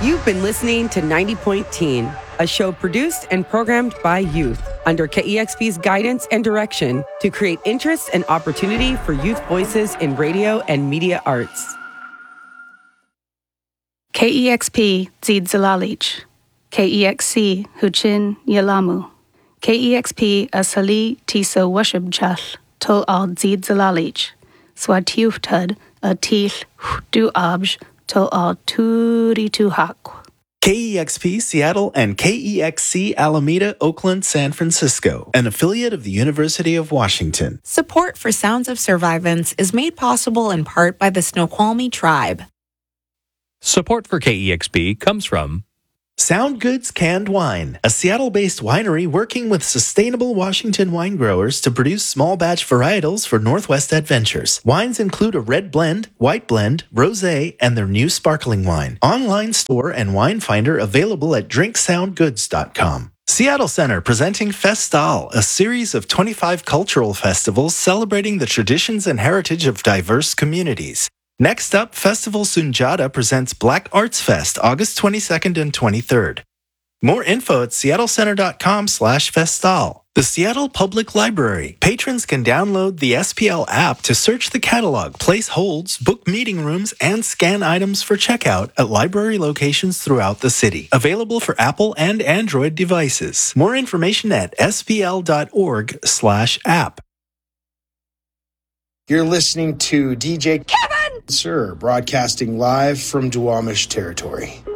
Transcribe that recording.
You've been listening to 90 Point Teen, a show produced and programmed by youth under KEXP's guidance and direction to create interest and opportunity for youth voices in radio and media arts. KEXP Zid Zalalich, KEXC Huchin Yalamu, KEXP Asali Tisa Washibchal, Tol Al Zid Zalalich, Swatiuftud Atil Du Abj, Tol Al Turi Tuhak. KEXP Seattle and KEXC Alameda, Oakland, San Francisco, an affiliate of the University of Washington. Support for Sounds of Survivance is made possible in part by the Snoqualmie Tribe. Support for KEXP comes from Sound Goods Canned Wine, a Seattle-based winery working with sustainable Washington wine growers to produce small batch varietals for Northwest Adventures. Wines include a red blend, white blend, rosé, and their new sparkling wine. Online store and wine finder available at drinksoundgoods.com. Seattle Center presenting Festal, a series of 25 cultural festivals celebrating the traditions and heritage of diverse communities. Next up, Festival Sunjata presents Black Arts Fest, August 22nd and 23rd. More info at seattlecenter.com/festal. The Seattle Public Library. Patrons can download the SPL app to search the catalog, place holds, book meeting rooms, and scan items for checkout at library locations throughout the city. Available for Apple and Android devices. More information at spl.org/app. You're listening to DJ Kevin Sir, broadcasting live from Duwamish territory.